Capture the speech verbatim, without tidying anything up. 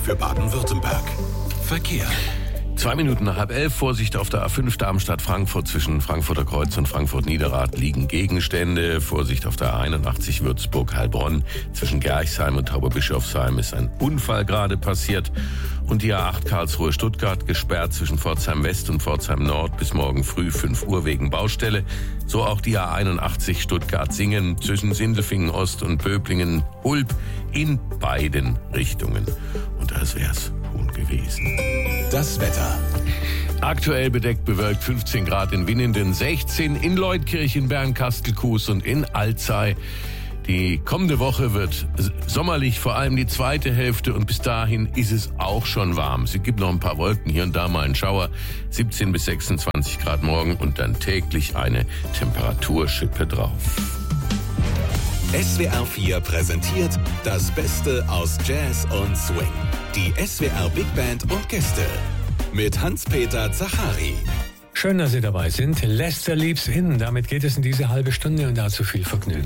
für Baden-Württemberg. Verkehr. Zwei Minuten nach halb elf, Vorsicht auf der A fünf Darmstadt-Frankfurt. Zwischen Frankfurter Kreuz und Frankfurt-Niederrad liegen Gegenstände. Vorsicht auf der A einundachtzig Würzburg-Heilbronn. Zwischen Gerchsheim und Tauberbischofsheim ist ein Unfall gerade passiert. Und die A acht Karlsruhe-Stuttgart gesperrt zwischen Pforzheim West und Pforzheim Nord bis morgen früh fünf Uhr wegen Baustelle. So auch die A einundachtzig Stuttgart-Singen zwischen Sindelfingen Ost und Böblingen-Hulb in beiden Richtungen. Und das wär's schon gewesen. Das Wetter. Aktuell bedeckt bewölkt, fünfzehn Grad in Winnenden, sechzehn in Leutkirchen, Bernkastel-Kues und in Alzey. Die kommende Woche wird sommerlich, vor allem die zweite Hälfte, und bis dahin ist es auch schon warm. Es gibt noch ein paar Wolken, hier und da mal einen Schauer, siebzehn bis sechsundzwanzig Grad morgen und dann täglich eine Temperaturschippe drauf. S W R vier präsentiert das Beste aus Jazz und Swing. Die S W R Big Band und Gäste mit Hans-Peter Zachari. Schön, dass Sie dabei sind. Lester Leaps In. Damit geht es in diese halbe Stunde und dazu viel Vergnügen.